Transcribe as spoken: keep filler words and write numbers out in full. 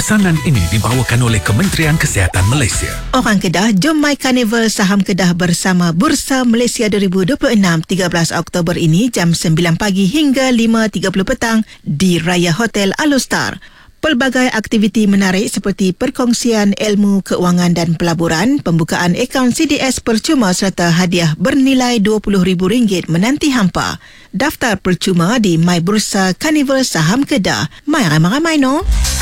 Pesanan ini dibawakan oleh Kementerian Kesihatan Malaysia. Orang Kedah, jom mai Karnival Saham Kedah bersama Bursa Malaysia dua ribu dua puluh enam tiga belas Oktober ini jam sembilan pagi hingga lima tiga puluh petang di Raya Hotel Alustar. Pelbagai aktiviti menarik seperti perkongsian ilmu keuangan dan pelaburan, pembukaan akaun C D S percuma serta hadiah bernilai dua puluh ribu ringgit menanti hampa. Daftar percuma di My Bursa Karnival Saham Kedah. Mai ramai-ramai no?